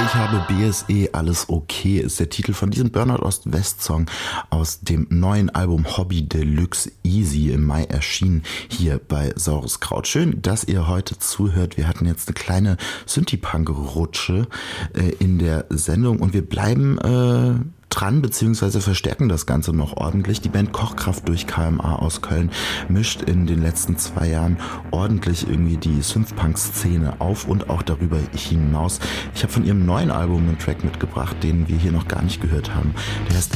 Ich habe BSE, alles okay, ist der Titel von diesem Burnout Ost-West-Song aus dem neuen Album Hobby Deluxe Easy im Mai erschienen, hier bei Saures Kraut. Schön, dass ihr heute zuhört. Wir hatten jetzt eine kleine Synthie-Punk-Rutsche in der Sendung und wir bleiben dran, beziehungsweise verstärken das Ganze noch ordentlich. Die Band Kochkraft durch KMA aus Köln mischt in den letzten 2 Jahren ordentlich irgendwie die Synthpunk-Szene auf und auch darüber hinaus. Ich habe von ihrem neuen Album einen Track mitgebracht, den wir hier noch gar nicht gehört haben. Der heißt